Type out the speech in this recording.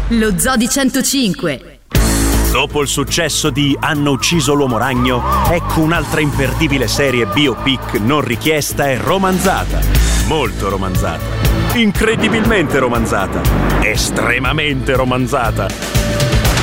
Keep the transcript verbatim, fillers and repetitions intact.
Lo Zoo di centocinque. Dopo il successo di Hanno ucciso l'uomo ragno, ecco un'altra imperdibile serie biopic non richiesta e romanzata. Molto romanzata. Incredibilmente romanzata. Estremamente romanzata.